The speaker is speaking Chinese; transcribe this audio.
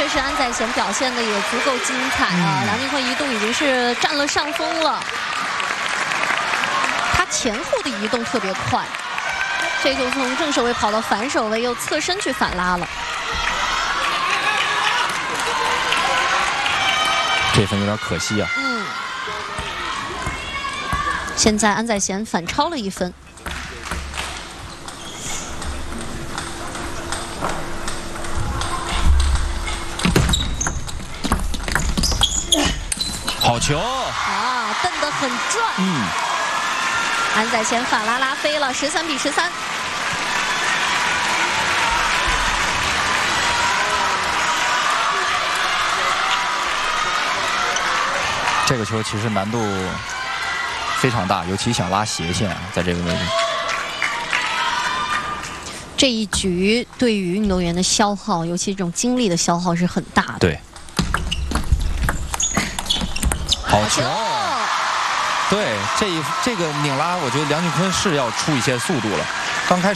确实安宰贤表现的也足够精彩啊！梁靖昆一度已经是占了上风了，他前后的移动特别快，这就从正手位跑到反手位，又侧身去反拉了。 这分有点可惜啊。 现在安宰贤反超了1分。 好球啊，蹬得很转。安宰贤法拉拉飞了，13比13。 这个球其实难度非常大，尤其想拉斜线啊，在这个位置。 这一局对于运动员的消耗，尤其这种精力的消耗是很大的。 对。 好球！对，这个拧拉，我觉得梁靖昆是要出一些速度了。刚开始。